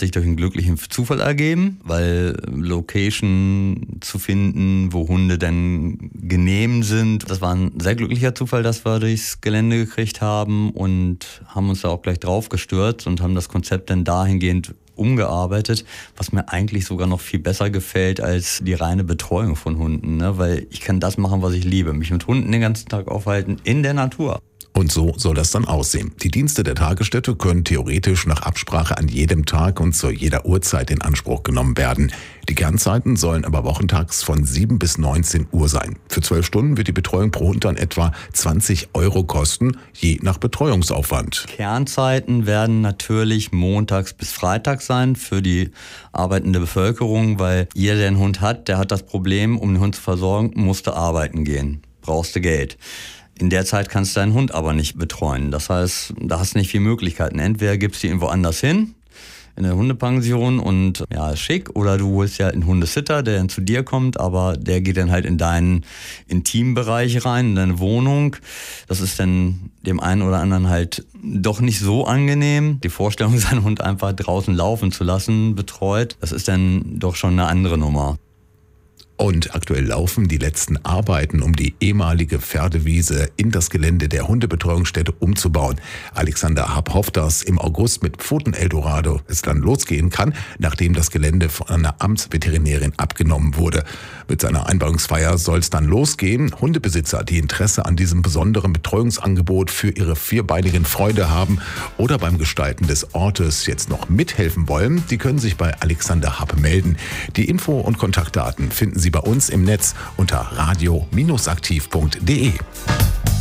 sich durch einen glücklichen Zufall ergeben, weil Location zu finden, wo Hunde denn genehm sind, das war ein sehr glücklicher Zufall, dass wir durchs Gelände gekriegt haben und haben uns da auch gleich drauf gestürzt und haben das Konzept dann dahingehend umgearbeitet, was mir eigentlich sogar noch viel besser gefällt als die reine Betreuung von Hunden, ne? Weil ich kann das machen, was ich liebe, mich mit Hunden den ganzen Tag aufhalten in der Natur. Und so soll das dann aussehen. Die Dienste der Tagesstätte können theoretisch nach Absprache an jedem Tag und zu jeder Uhrzeit in Anspruch genommen werden. Die Kernzeiten sollen aber wochentags von 7 bis 19 Uhr sein. Für 12 Stunden wird die Betreuung pro Hund dann etwa 20 Euro kosten, je nach Betreuungsaufwand. Kernzeiten werden natürlich montags bis freitags sein für die arbeitende Bevölkerung, weil jeder, der einen Hund hat, der hat das Problem, um den Hund zu versorgen, musste arbeiten gehen, brauchst du Geld. In der Zeit kannst du deinen Hund aber nicht betreuen. Das heißt, da hast du nicht viele Möglichkeiten. Entweder gibst du ihn irgendwo anders hin, in der Hundepension und ja, ist schick, oder du holst ja einen Hundesitter, der dann zu dir kommt, aber der geht dann halt in deinen Intimbereich rein, in deine Wohnung. Das ist dann dem einen oder anderen halt doch nicht so angenehm. Die Vorstellung, seinen Hund einfach draußen laufen zu lassen, betreut, das ist dann doch schon eine andere Nummer. Und aktuell laufen die letzten Arbeiten, um die ehemalige Pferdewiese in das Gelände der Hundebetreuungsstätte umzubauen. Alexander Happ hofft, dass im August mit Pfoten Eldorado es dann losgehen kann, nachdem das Gelände von einer Amtsveterinärin abgenommen wurde. Mit seiner Einweihungsfeier soll es dann losgehen. Hundebesitzer, die Interesse an diesem besonderen Betreuungsangebot für ihre vierbeinigen Freunde haben oder beim Gestalten des Ortes jetzt noch mithelfen wollen, die können sich bei Alexander Happ melden. Die Info- und Kontaktdaten finden Sie bei uns im Netz unter radio-aktiv.de.